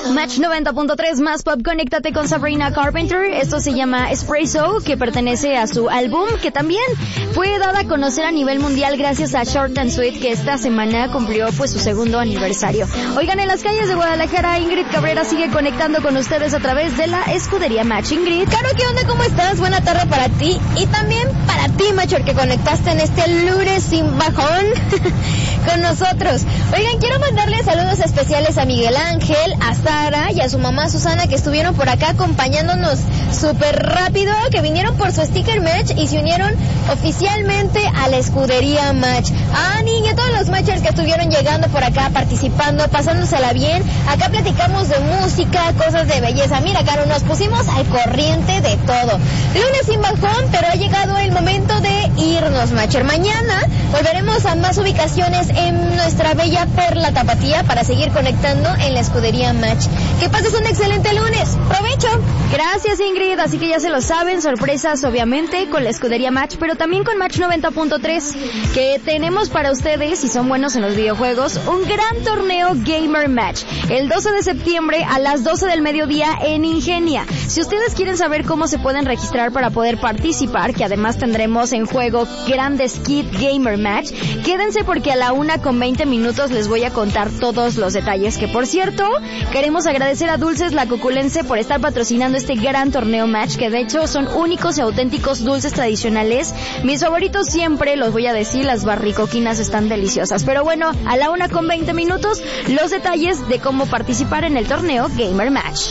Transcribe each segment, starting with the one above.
Match 90.3 más pop, conéctate con Sabrina Carpenter. Esto se llama Espresso, que pertenece a su álbum, que también fue dada a conocer a nivel mundial gracias a Short and Sweet, que esta semana cumplió pues su segundo aniversario. Oigan, en las calles de Guadalajara, Ingrid Cabrera sigue conectando con ustedes a través de la escudería Match. Ingrid. Caro, ¿qué onda? ¿Cómo estás? Buena tarde para ti y también para ti, Macho, que conectaste en este lunes sin bajón con nosotros. Oigan, quiero mandarle saludos especiales a Miguel Ángel, a Sara y a su mamá Susana, que estuvieron por acá acompañándonos súper rápido, que vinieron por su sticker Match y se unieron oficialmente a la escudería Match. A Ani y a todos los Matchers que estuvieron llegando por acá, participando, pasándosela bien. Acá platicamos de música, cosas de belleza. Mira, Caro, nos pusimos al corriente de todo. Lunes sin bajón, pero ha llegado el momento de irnos, Matcher. Mañana volveremos a más ubicaciones en nuestra bella perla tapatía para seguir conectando en la escudería Match. Que pases un excelente lunes. ¡Provecho! Gracias, Ingrid. Así que ya se lo saben, sorpresas obviamente con la escudería Match, pero también con Match 90.3, que tenemos para ustedes, si son buenos en los videojuegos, un gran torneo Gamer Match el 12 de septiembre a las 12 del mediodía en Ingenia. Si ustedes quieren saber cómo se pueden registrar para poder participar, que además tendremos en juego grandes kit Gamer Match, quédense porque a la 1:20 les voy a contar todos los detalles. Que por cierto, queremos agradecer a Dulces La Cuculense por estar patrocinando este gran torneo Match, que de hecho son únicos y auténticos dulces tradicionales. Mis favoritos siempre, los voy a decir, las barricoquinas están deliciosas. Pero bueno, a la 1:20 los detalles de cómo participar en el torneo Gamer Match.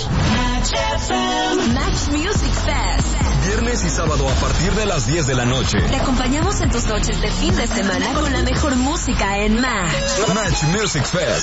Match Music Fest. Viernes y sábado a partir de las 10 de la noche. Te acompañamos en tus noches de fin de semana con la mejor música en Match. Match Music Fest.